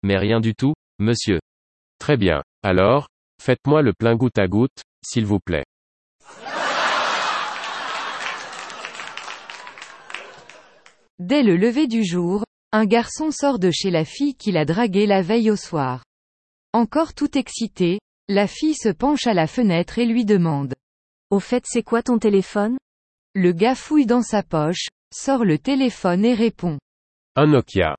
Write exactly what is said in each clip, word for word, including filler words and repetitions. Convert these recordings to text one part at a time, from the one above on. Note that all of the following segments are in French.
Mais rien du tout, monsieur. Très bien. Alors, faites-moi le plein goutte à goutte, s'il vous plaît. Dès le lever du jour, un garçon sort de chez la fille qu'il a draguée la veille au soir. Encore tout excitée, la fille se penche à la fenêtre et lui demande. Au fait, c'est quoi ton téléphone? Le gars fouille dans sa poche, sort le téléphone et répond. Un Nokia.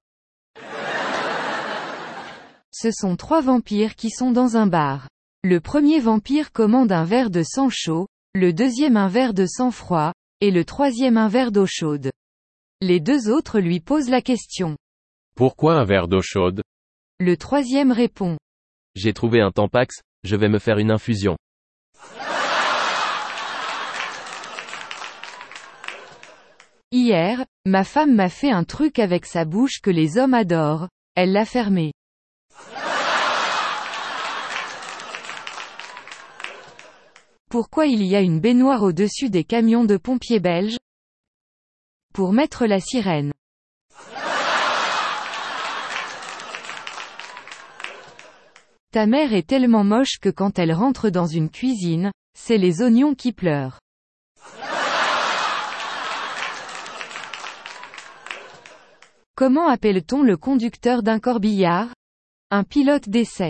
Ce sont trois vampires qui sont dans un bar. Le premier vampire commande un verre de sang chaud, le deuxième un verre de sang froid, et le troisième un verre d'eau chaude. Les deux autres lui posent la question. Pourquoi un verre d'eau chaude? Le troisième répond. J'ai trouvé un Tampax, je vais me faire une infusion. Hier, ma femme m'a fait un truc avec sa bouche que les hommes adorent, elle l'a fermé. Pourquoi il y a une baignoire au-dessus des camions de pompiers belges? Pour mettre la sirène. Ta mère est tellement moche que quand elle rentre dans une cuisine, c'est les oignons qui pleurent. Comment appelle-t-on le conducteur d'un corbillard? Un pilote d'essai.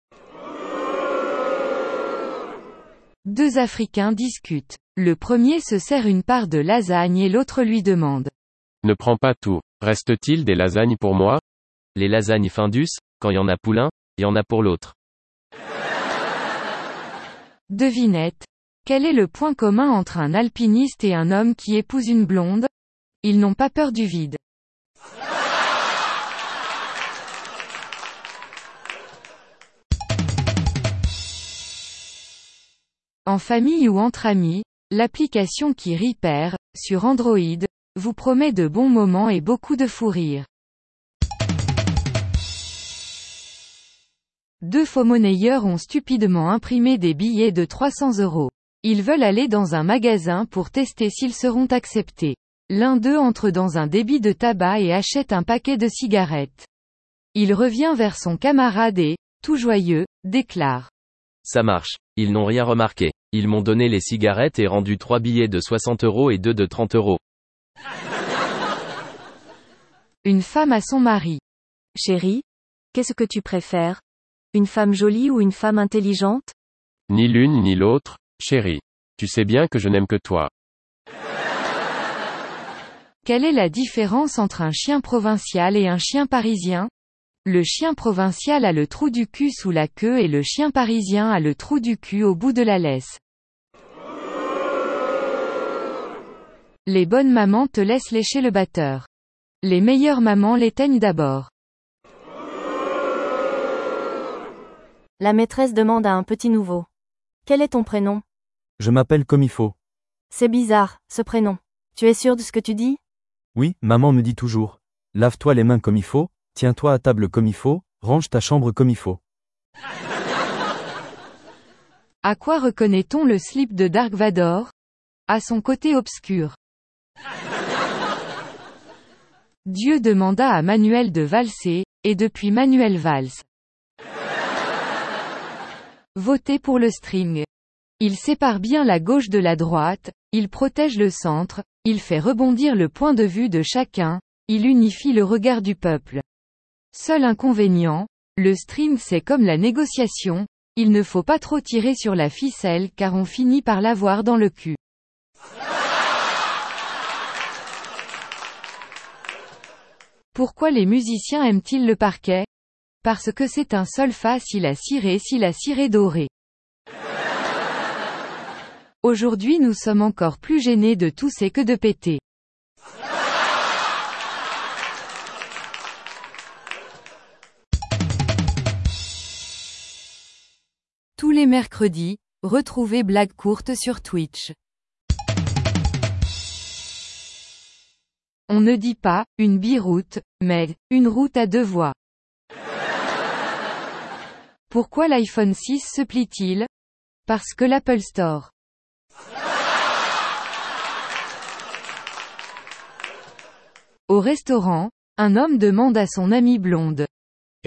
Deux Africains discutent. Le premier se sert une part de lasagne et l'autre lui demande. Ne prends pas tout. Reste-t-il des lasagnes pour moi? Les lasagnes Findus, quand y en a pour l'un, y en a pour l'autre. Devinette. Quel est le point commun entre un alpiniste et un homme qui épouse une blonde? Ils n'ont pas peur du vide. En famille ou entre amis, l'application qui Repair, sur Android, vous promet de bons moments et beaucoup de fou rire. Deux faux-monnayeurs ont stupidement imprimé des billets de trois cents euros. Ils veulent aller dans un magasin pour tester s'ils seront acceptés. L'un d'eux entre dans un débit de tabac et achète un paquet de cigarettes. Il revient vers son camarade et, tout joyeux, déclare. Ça marche. Ils n'ont rien remarqué. Ils m'ont donné les cigarettes et rendu trois billets de soixante euros et deux de trente euros. Une femme à son mari. Chérie, qu'est-ce que tu préfères? Une femme jolie ou une femme intelligente? Ni l'une ni l'autre, chérie. Tu sais bien que je n'aime que toi. Quelle est la différence entre un chien provincial et un chien parisien? Le chien provincial a le trou du cul sous la queue et le chien parisien a le trou du cul au bout de la laisse. Les bonnes mamans te laissent lécher le batteur. Les meilleures mamans l'éteignent d'abord. La maîtresse demande à un petit nouveau. Quel est ton prénom? Je m'appelle comme il faut. C'est bizarre, ce prénom. Tu es sûr de ce que tu dis? Oui, maman me dit toujours. Lave-toi les mains comme il faut, tiens-toi à table comme il faut, range ta chambre comme il faut. À quoi reconnaît-on le slip de Dark Vador? À son côté obscur. Dieu demanda à Manuel de valser, et depuis Manuel valse. Votez pour le string. Il sépare bien la gauche de la droite, il protège le centre, il fait rebondir le point de vue de chacun, il unifie le regard du peuple. Seul inconvénient, le string c'est comme la négociation, il ne faut pas trop tirer sur la ficelle car on finit par l'avoir dans le cul. Pourquoi les musiciens aiment-ils le parquet? Parce que c'est un sol facile à cirer si la cire est dorée. Aujourd'hui nous sommes encore plus gênés de tousser que de péter. Tous les mercredis, retrouvez Blague Courte sur Twitch. On ne dit pas, une biroute, mais, une route à deux voies. Pourquoi l'iPhone six se plie-t-il? Parce que l'Apple Store. Au restaurant, un homme demande à son amie blonde.